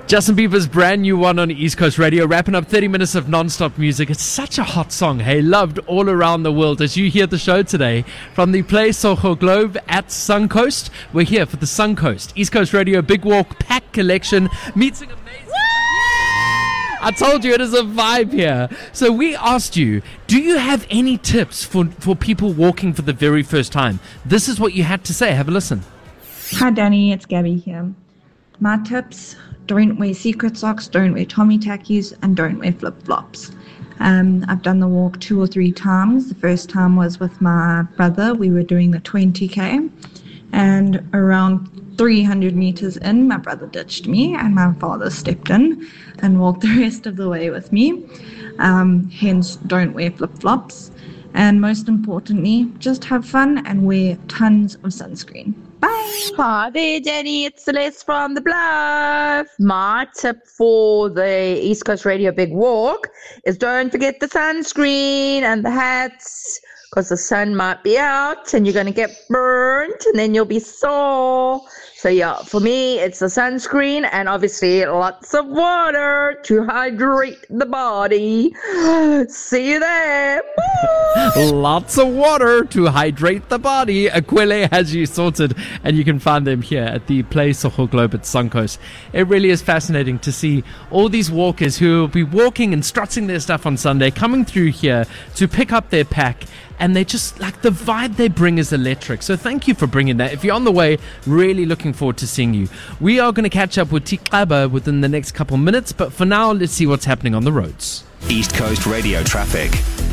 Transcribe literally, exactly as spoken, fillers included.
Justin Bieber's brand new one on East Coast Radio, wrapping up thirty minutes of non-stop music. It's such a hot song, hey, loved all around the world. As you hear the show today from the Play Soho Globe at Suncoast, we're here for the Suncoast East Coast Radio Big Walk Pack Collection, meeting amazing. I told you it is a vibe here. So we asked you, do you have any tips for, for people walking for the very first time? This is what you had to say. Have a listen. Hi Danny, it's Gabby here. My tips: don't wear secret socks, don't wear Tommy tackies, and don't wear flip-flops. Um, I've done the walk two or three times. The first time was with my brother. We were doing the twenty K, and around three hundred meters in, my brother ditched me and my father stepped in and walked the rest of the way with me. Um, hence, don't wear flip-flops. And most importantly, just have fun and wear tons of sunscreen. Bye. Hi there, Danny. It's Celeste from the Bluff. My tip for the East Coast Radio Big Walk is don't forget the sunscreen and the hats, because the sun might be out and you're going to get burnt and then you'll be sore. So yeah, for me, it's the sunscreen and obviously lots of water to hydrate the body. See you there. Lots of water to hydrate the body. Aquile has you sorted, and you can find them here at the Play Soho Globe at Suncoast. It really is fascinating to see all these walkers who will be walking and strutting their stuff on Sunday, coming through here to pick up their pack. And they just, like, the vibe they bring is electric. So thank you for bringing that. If you're on the way, really looking forward to seeing you. We are going to catch up with Tikaba within the next couple minutes. But for now, let's see what's happening on the roads. East Coast Radio traffic.